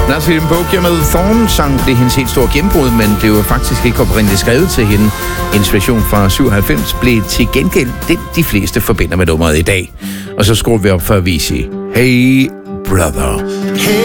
Natalie Imbruglia med Thorn-sang blev hendes helt store gennembrud, men det var faktisk ikke oprindeligt skrevet til hende. Inspiration fra 97 blev til gengæld den, de fleste forbinder med nummeret i dag. Og så skruer vi op for at vise, hey brother. Hey.